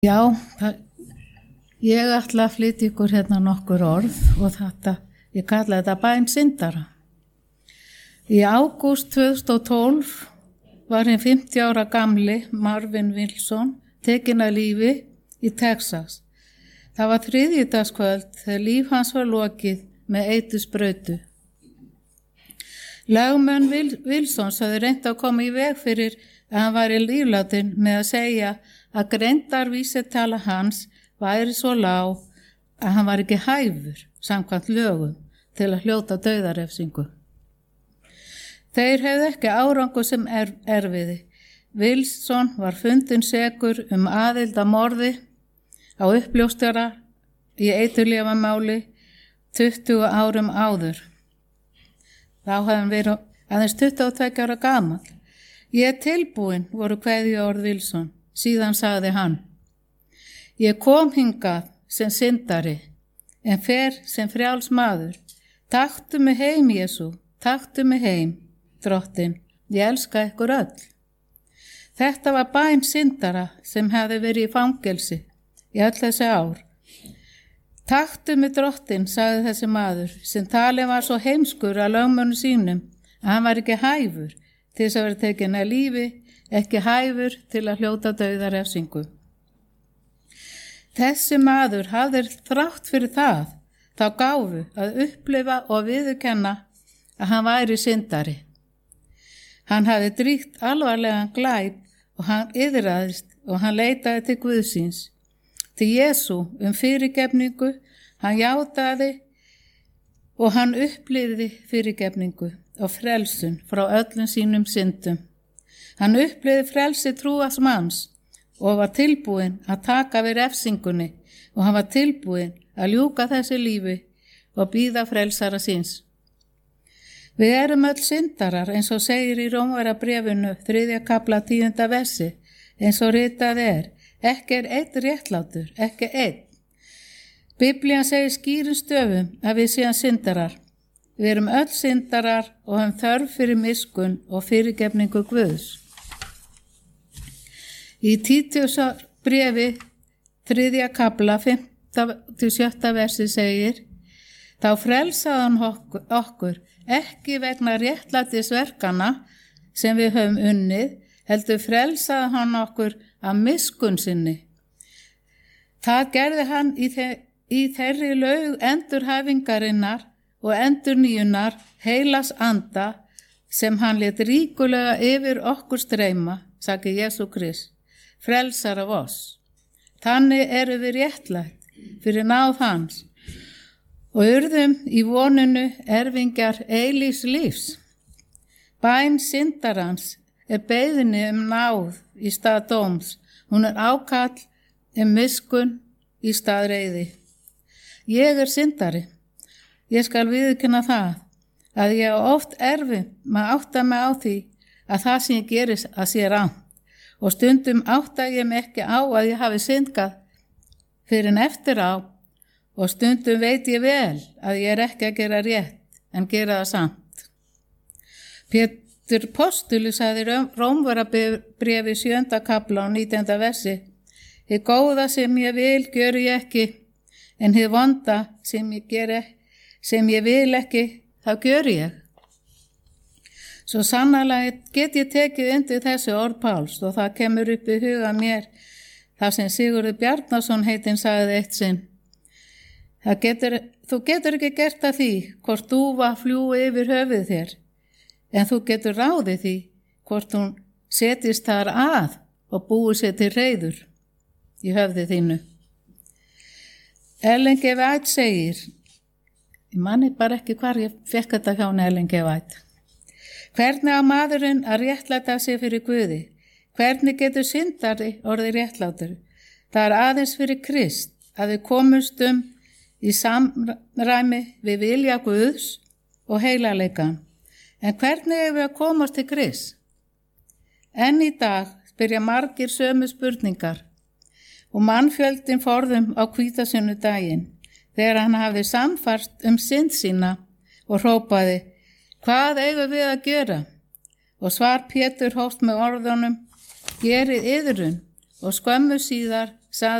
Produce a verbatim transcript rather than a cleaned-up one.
Já, það, ég ætla að flytja ykkur hérna nokkur orð og þetta, ég kalla þetta bæn syndara. Í ágúst tvö þúsund og tólf var hinn fimmtíu ára gamli Marvin Wilson tekinn af lífi í Texas. Það var þriðjudagskvöld þegar líf hans var lokið með eitusbrautu. Lögmenn Wilsons hafði reynt að koma í veg fyrir að hann var í líflátin með að segja að greindarvísitala hans væri svo lág að hann var ekki hæfur samkvæmt lögum til að hljóta dauðarefsingu. Þeir hefðu ekki árangur sem er, erfiði. Wilson var fundinn sekur um aðild að morði á uppljóstara í eiturlyfjamáli tuttugu árum áður. Þá hafði hann verið aðeins tuttugu og tveggja ára gamall. Ég er tilbúinn, voru kveðjuorð Wilson. Síðan sagði hann: Ég kom hingað sem syndari, en fer sem frjáls maður. Taktu mig heim, Jesú, taktu mig heim, drottinn, ég elska ykkur öll. Þetta var bæn syndara sem hefði verið í fangelsi í öll þessi ár. Taktu mig, drottinn, sagði þessi maður, sem talið var svo heimskur að lögmönnum sínum að hann var ekki hæfur til þess að vera tekinn af lífi, ekki hæfur til að hljóta dauðarefsingu. Þessi maður hafði þrátt fyrir það, þá gáfu að upplifa og viðurkenna að hann væri syndari. Hann hafði dríkt alvarlegan glæp og hann iðraðist og hann leitaði til Guðsins. Til Jesú um fyrirgefningu, hann játaði og hann upplifði fyrirgefningu og frelsun frá öllum sínum syndum. Hann upplifði frelsi trúas manns og var tilbúinn að taka við refsingunni og hann var tilbúinn að ljúka þessu lífi og bíða frelsara síns. Við erum öll syndarar eins og segir í Rómverjabréfinu þriðja kafla tíunda versi, eins og ritað er: Ekki er einn réttlátur, ekki einn. Biblían segir skýrum stöfum að við séum syndarar. Við erum öll syndarar og höfum þörf fyrir miskunn og fyrirgefningu Guðs. Í Títusar bréfi þriðja kafla fimmta til sjötta versi segir: Þá frelsaði hann okkur, okkur ekki vegna réttlætisverkana sem við höfum unnið, heldur frelsaði hann okkur af miskunn sinni. Það gerði hann í, þe í þeirri laug endurhæfingarinnar og endurnýjunar heilas anda sem hann lét ríkulega yfir okkur streyma, sagði Jesú Krist, frelsar af oss. Þannig eru við réttlætt fyrir náð hans og urðum í voninu erfingjar eilífs lífs. Bæn syndarans er beiðni um náð í stað dóms. Hún er ákall um miskunn í stað reiði. Ég er syndari. Ég skal viðurkenna það að ég á oft erfi með að átta mig á því að það sem ég gerist að sé rangt og stundum átta ég mig ekki á að ég hafi syndgað fyrir en eftir á og stundum veit ég vel að ég er ekki að gera rétt en gera það samt. Pétur postuli sagði í Rómverjabréfi sjöunda kafla og nítjánda versi: Hið góða sem ég vil gjöri ég ekki, en hið vonda sem ég geri sem ég vil ekki, þá gjöri ég. Svo sannarlega get ég tekið undir þessi orð Páls og það kemur upp í huga mér þar sem Sigurður Bjarnason heitinn sagði eitt sinn: Það getur, þú getur ekki gert að því hvort dúfa fljúi yfir höfuð þér, en þú getur ráðið því hvort hún setjist þar að og búi sér til reiður í höfði þínu. Ellen G. White segir, ég manni bara ekki hvar ég fekk þetta hjá Ellen G. White: Hvernig á maðurinn að réttlæta sig fyrir Guði? Hvernig getur syndari orðið réttlátur? Það er aðeins fyrir Krist að við komumst um í samræmi við vilja Guðs og heilaleikann. En hvernig er við að komast til Krist? Enn í dag spyrja margir sömu spurningar og mannfjöldin forðum á hvítasunnu-daginn þegar hann hafði samfært um synd sína og hrópaði: Hvað eigum við að gera? Og svar Pétur hófst með orðunum: Gerið iðrun og skömmu síðar sagði